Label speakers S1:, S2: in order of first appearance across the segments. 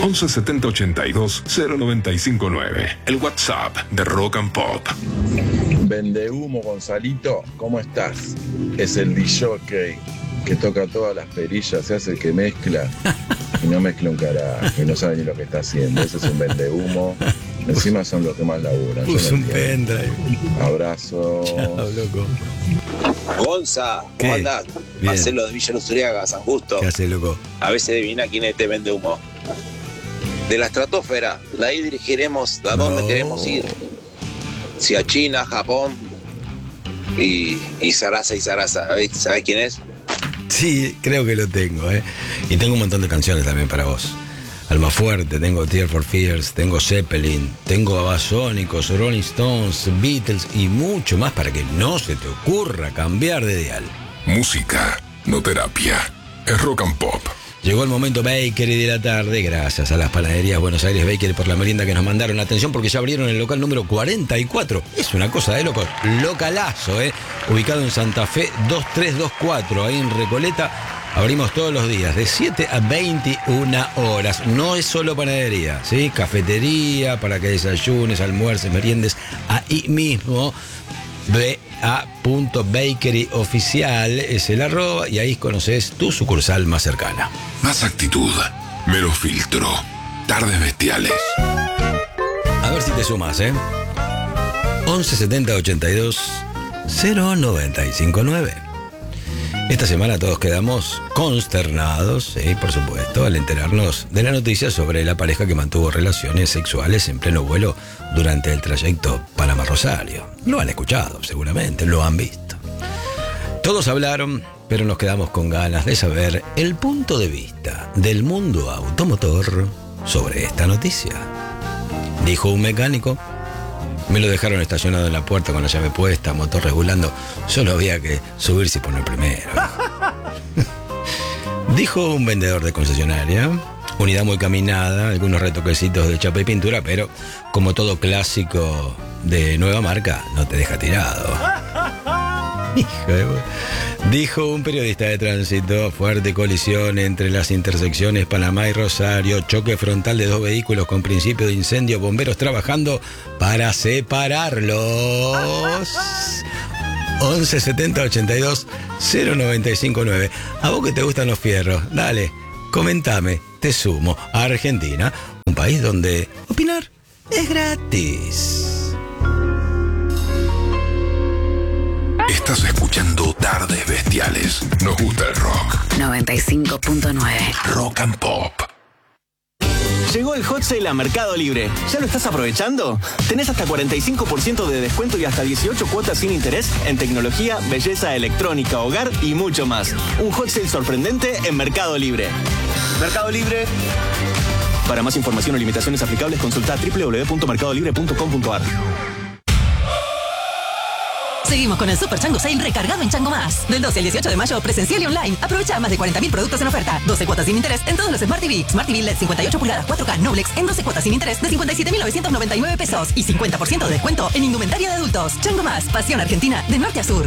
S1: 11 70 82 0959. El WhatsApp de Rock and Pop.
S2: Vende humo, Gonzalito, ¿cómo estás? Es el DJ que toca todas las perillas, se hace el que mezcla y no mezcla un carajo y no sabe ni lo que está haciendo. Ese es un vende humo. Encima son los que más laburan.
S3: Puso un pendrive.
S2: Abrazo.
S3: Chao, loco.
S4: Gonza, ¿cómo andás?
S3: Bien.
S4: Marcelo de Villa Luzuriaga, San Justo.
S3: ¿Qué hace, loco?
S4: A veces adivina quién te vende humo. De la estratosfera, de ahí dirigiremos a dónde queremos ir. Si a China, Japón y Sarasa. ¿Sabés quién es?
S3: Sí, creo que lo tengo, ¿eh? Y tengo un montón de canciones también para vos. Almafuerte, tengo Tears for Fears, tengo Zeppelin, tengo Babasónicos, Rolling Stones, Beatles y mucho más para que no se te ocurra cambiar de dial.
S1: Música, no terapia. Es Rock and Pop.
S3: Llegó el momento bakery de la tarde, gracias a las panaderías Buenos Aires Bakery por la merienda que nos mandaron. Atención porque ya abrieron el local número 44. Es una cosa de locos. Localazo, ubicado en Santa Fe 2324, ahí en Recoleta. Abrimos todos los días, de 7 a 21 horas. No es solo panadería, ¿sí? Cafetería, para que desayunes, almuerces, meriendes. Ahí mismo, ba.bakeryoficial es el @ y ahí conoces tu sucursal más cercana.
S1: Más actitud, menos filtro. Tardes bestiales.
S3: A ver si te sumas, 11 70 82 0959. Esta semana todos quedamos consternados, por supuesto, al enterarnos de la noticia sobre la pareja que mantuvo relaciones sexuales en pleno vuelo durante el trayecto Panamá-Rosario. Lo han escuchado, seguramente, lo han visto. Todos hablaron, pero nos quedamos con ganas de saber el punto de vista del mundo automotor sobre esta noticia. Dijo un mecánico: me lo dejaron estacionado en la puerta con la llave puesta, motor regulando. Solo había que subirse y poner primero. Dijo un vendedor de concesionaria: unidad muy caminada, algunos retoquecitos de chapa y pintura, pero como todo clásico de nueva marca, no te deja tirado. Dijo un periodista de tránsito: fuerte colisión entre las intersecciones Panamá y Rosario, choque frontal de 2 vehículos con principio de incendio, bomberos trabajando para separarlos. 11 70 82 0959. A vos que te gustan los fierros, dale, comentame, te sumo a Argentina, un país donde opinar es gratis.
S1: Estás escuchando Tardes Bestiales. Nos gusta el rock.
S5: 95.9.
S1: Rock and Pop.
S6: Llegó el Hot Sale a Mercado Libre. ¿Ya lo estás aprovechando? Tenés hasta 45% de descuento y hasta 18 cuotas sin interés en tecnología, belleza, electrónica, hogar y mucho más. Un Hot Sale sorprendente en Mercado Libre. Mercado Libre. Para más información o limitaciones aplicables, consulta www.mercadolibre.com.ar.
S7: Seguimos con el Super Chango Sale recargado en Chango Más. Del 12 al 18 de mayo, presencial y online. Aprovecha más de 40.000 productos en oferta. 12 cuotas sin interés en todos los Smart TV. Smart TV LED 58 pulgadas 4K Noblex en 12 cuotas sin interés de 57.999 pesos. Y 50% de descuento en indumentaria de adultos. Chango Más, pasión argentina de norte a sur.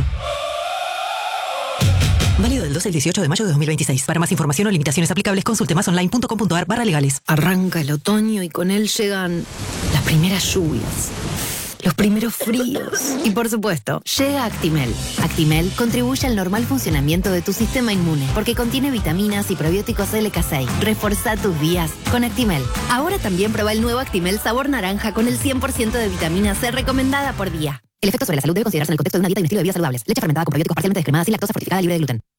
S7: Válido del 12 al 18 de mayo de 2026. Para más información o limitaciones aplicables, consulte másonline.com.ar/legales.
S5: Arranca el otoño y con él llegan las primeras lluvias, los primeros fríos. Y por supuesto, llega Actimel. Actimel contribuye al normal funcionamiento de tu sistema inmune porque contiene vitaminas y probióticos LK6. Reforzá tus días con Actimel. Ahora también prueba el nuevo Actimel sabor naranja con el 100% de vitamina C recomendada por día. El efecto sobre la salud debe considerarse en el contexto de una dieta y un estilo de vida saludables. Leche fermentada con probióticos parcialmente descremadas y lactosa fortificada libre de gluten.